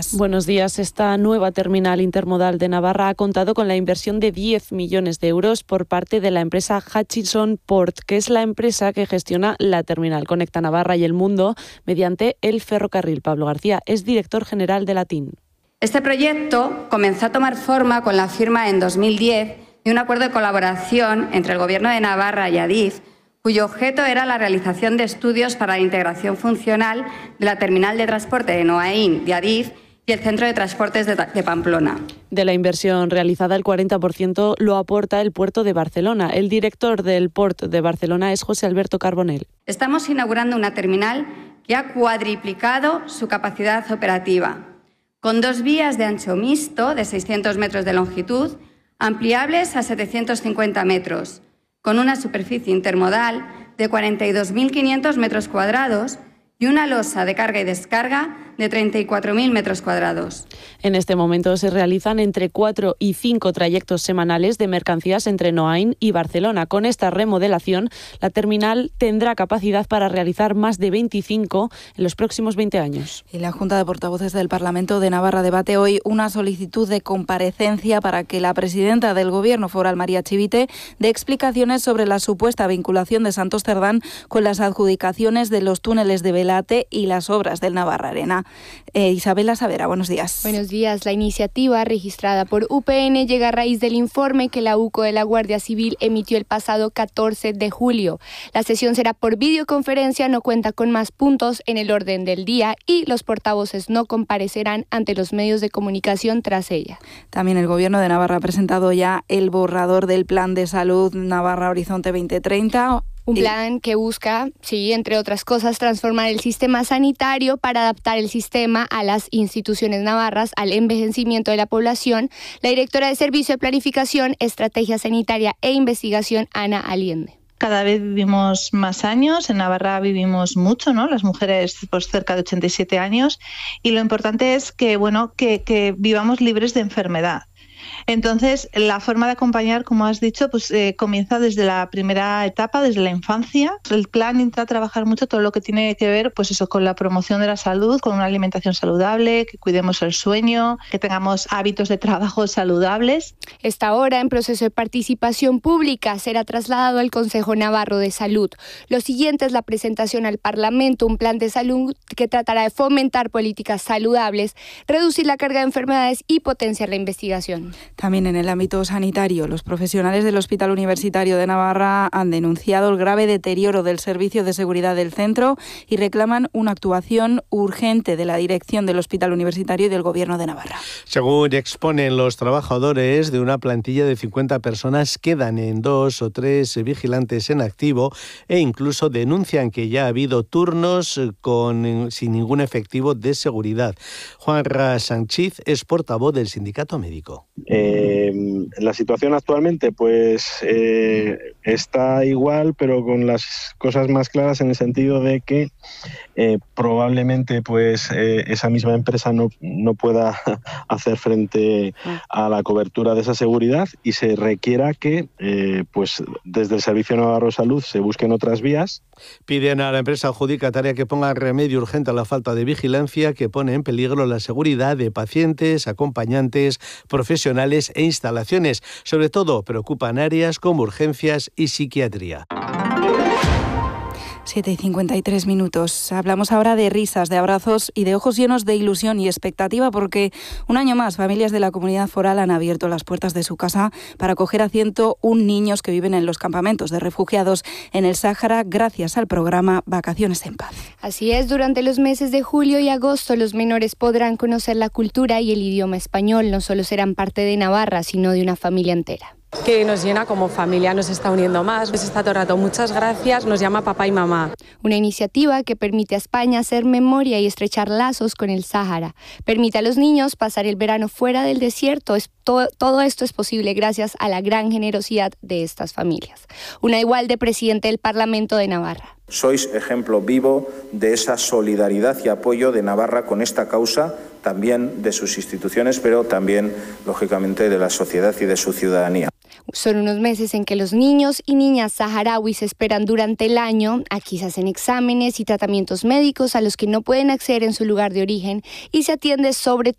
días. Buenos días. Esta nueva terminal intermodal de Navarra ha contado con la inversión de 10 millones de euros por parte de la empresa Hutchison Port, que es la empresa que gestiona la terminal. Conecta Navarra y el mundo mediante el ferrocarril. Pablo García es director general de la TIN. Este proyecto comenzó a tomar forma con la firma en 2010 de un acuerdo de colaboración entre el Gobierno de Navarra y Adif, cuyo objeto era la realización de estudios para la integración funcional de la terminal de transporte de Noaín de Adif y el centro de transportes de Pamplona. De la inversión realizada, el 40% lo aporta el puerto de Barcelona. El director del Port de Barcelona es José Alberto Carbonell. Estamos inaugurando una terminal que ha cuadriplicado su capacidad operativa, con 2 vías de ancho mixto de 600 metros de longitud, ampliables a 750 metros, con una superficie intermodal de 42.500 metros cuadrados y una losa de carga y descarga de 34.000 metros cuadrados. En este momento se realizan entre 4 y 5 trayectos semanales de mercancías entre Noaín y Barcelona. Con esta remodelación, la terminal tendrá capacidad para realizar más de 25 en los próximos 20 años. Y la Junta de Portavoces del Parlamento de Navarra debate hoy una solicitud de comparecencia para que la presidenta del Gobierno foral, María Chivite, dé explicaciones sobre la supuesta vinculación de Santos Cerdán con las adjudicaciones de los túneles de Belate y las obras del Navarra Arena. Isabela Savera, buenos días. Buenos días. La iniciativa registrada por UPN llega a raíz del informe que la UCO de la Guardia Civil emitió el pasado 14 de julio. La sesión será por videoconferencia, no cuenta con más puntos en el orden del día y los portavoces no comparecerán ante los medios de comunicación tras ella. También el Gobierno de Navarra ha presentado ya el borrador del Plan de Salud Navarra Horizonte 2030. Un plan que busca, sí, entre otras cosas, transformar el sistema sanitario para adaptar el sistema a las instituciones navarras, al envejecimiento de la población. La directora de Servicio de Planificación, Estrategia Sanitaria e Investigación, Ana Allende. Cada vez vivimos más años, en Navarra vivimos mucho, ¿no? Las mujeres pues cerca de 87 años y lo importante es que, que vivamos libres de enfermedad. Entonces, la forma de acompañar, como has dicho, pues comienza desde la primera etapa, desde la infancia. El plan intenta trabajar mucho todo lo que tiene que ver, pues eso, con la promoción de la salud, con una alimentación saludable, que cuidemos el sueño, que tengamos hábitos de trabajo saludables. Está ahora en proceso de participación pública, será trasladado al Consejo Navarro de Salud. Lo siguiente es la presentación al Parlamento, un plan de salud que tratará de fomentar políticas saludables, reducir la carga de enfermedades y potenciar la investigación. También en el ámbito sanitario, los profesionales del Hospital Universitario de Navarra han denunciado el grave deterioro del servicio de seguridad del centro y reclaman una actuación urgente de la dirección del Hospital Universitario y del Gobierno de Navarra. Según exponen los trabajadores de una plantilla de 50 personas, quedan en 2 o 3 vigilantes en activo e incluso denuncian que ya ha habido turnos sin ningún efectivo de seguridad. Juanra Sánchez es portavoz del sindicato médico. La situación actualmente pues está igual, pero con las cosas más claras en el sentido de que probablemente pues esa misma empresa no pueda hacer frente a la cobertura de esa seguridad y se requiera que pues desde el Servicio Navarro de Salud se busquen otras vías. Piden a la empresa adjudicataria que ponga remedio urgente a la falta de vigilancia que pone en peligro la seguridad de pacientes, acompañantes, profesionales e instalaciones. Sobre todo preocupan áreas como urgencias y psiquiatría. 7:53. Hablamos ahora de risas, de abrazos y de ojos llenos de ilusión y expectativa porque un año más familias de la comunidad foral han abierto las puertas de su casa para acoger a 101 niños que viven en los campamentos de refugiados en el Sáhara gracias al programa Vacaciones en Paz. Así es, durante los meses de julio y agosto los menores podrán conocer la cultura y el idioma español. No solo serán parte de Navarra, sino de una familia entera. Que nos llena como familia, nos está uniendo más, nos está todo el rato. Muchas gracias, nos llama papá y mamá. Una iniciativa que permite a España hacer memoria y estrechar lazos con el Sáhara. Permite a los niños pasar el verano fuera del desierto. Todo esto es posible gracias a la gran generosidad de estas familias. Una igual de presidente del Parlamento de Navarra. Sois ejemplo vivo de esa solidaridad y apoyo de Navarra con esta causa, también de sus instituciones, pero también, lógicamente, de la sociedad y de su ciudadanía. Son unos meses en que los niños y niñas saharauis esperan durante el año. Aquí se hacen exámenes y tratamientos médicos a los que no pueden acceder en su lugar de origen y se atiende sobre